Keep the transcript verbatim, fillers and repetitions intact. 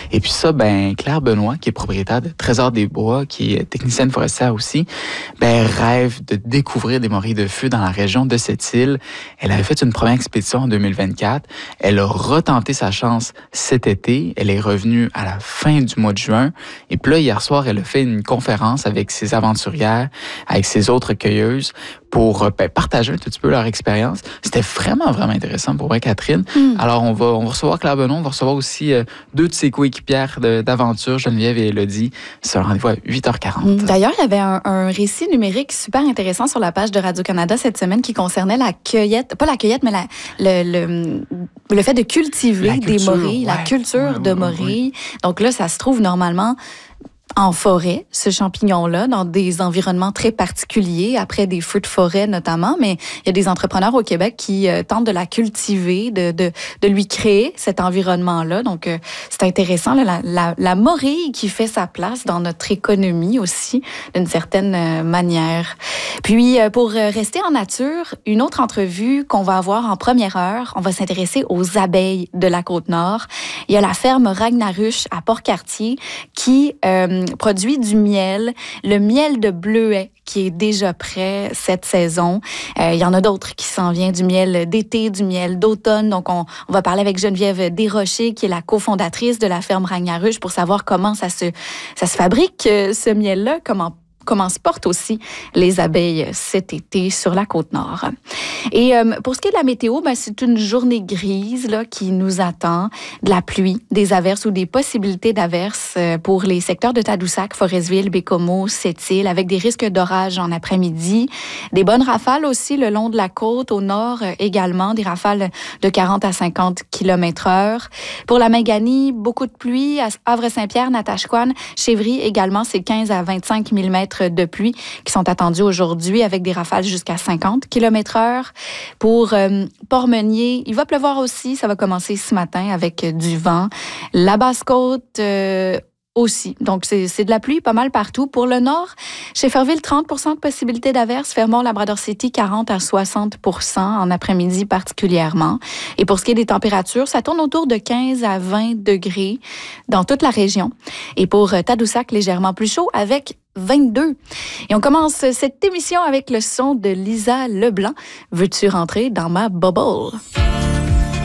Et puis ça, ben Claire Benoît, qui est propriétaire de Trésor des Bois, qui est technicienne forestière aussi, ben rêve de découvrir des morilles de feu dans la région de cette île. Elle avait fait une première expédition en deux mille vingt-quatre. Elle a retenté sa chance cet été. Elle est revenue à la fin du mois de juin. Et puis là, hier soir, elle a fait une conférence avec ses aventurières, avec ses autres cueilleuses, pour ben, partager un tout petit peu leur expérience. C'était vraiment, vraiment intéressant pour vrai, Catherine. Mm. Alors, on va, on va recevoir Claire Benoît, on va recevoir aussi euh, deux de ses coéquipières de, d'aventure, Geneviève et Élodie. C'est un rendez-vous à huit heures quarante. Mm. D'ailleurs, il y avait un, un récit numérique super intéressant sur la page de Radio-Canada cette semaine qui concernait la cueillette, pas la cueillette, mais la, le, le, le fait de cultiver la des culture, morilles, ouais, la culture ouais, de ouais, morilles. Ouais. Donc là, ça se trouve normalement en forêt, ce champignon-là, dans des environnements très particuliers, après des feux de forêt notamment, mais il y a des entrepreneurs au Québec qui euh, tentent de la cultiver, de, de, de lui créer cet environnement-là. Donc, euh, c'est intéressant, là, la, la, la morille qui fait sa place dans notre économie aussi, d'une certaine euh, manière. Puis, euh, pour rester en nature, une autre entrevue qu'on va avoir en première heure, on va s'intéresser aux abeilles de la Côte-Nord. Il y a la ferme Ragnaruche à Port-Cartier qui euh, produit du miel, le miel de bleuet qui est déjà prêt cette saison. Euh, il y en a d'autres qui s'en viennent, du miel d'été, du miel d'automne. Donc, on, on va parler avec Geneviève Desrochers, qui est la cofondatrice de la ferme Ragnaruche, pour savoir comment ça se, ça se fabrique, ce miel-là, comment comment se portent aussi les abeilles cet été sur la Côte-Nord. Et euh, pour ce qui est de la météo, ben, c'est une journée grise là, qui nous attend, de la pluie, des averses ou des possibilités d'averses euh, pour les secteurs de Tadoussac, Forestville, Bécomo, Sept-Îles, avec des risques d'orage en après-midi. Des bonnes rafales aussi le long de la côte, au nord euh, également, des rafales de quarante à cinquante kilomètres heure. Pour la Mangani, beaucoup de pluie à Havre-Saint-Pierre, Natashquan, Chevry également, c'est quinze à vingt-cinq millimètres de pluie qui sont attendus aujourd'hui avec des rafales jusqu'à cinquante kilomètres heure. Pour euh, Port-Meunier, il va pleuvoir aussi. Ça va commencer ce matin avec euh, du vent. La Basse-Côte euh, aussi. Donc, c'est, c'est de la pluie pas mal partout. Pour le nord, chez Fairville, trente pour cent de possibilité d'averse. Fermont, Labrador City, quarante à soixante pour cent en après-midi particulièrement. Et pour ce qui est des températures, ça tourne autour de quinze à vingt degrés dans toute la région. Et pour euh, Tadoussac, légèrement plus chaud avec vingt-deux. Et on commence cette émission avec le son de Lisa Leblanc. Veux-tu rentrer dans ma bubble?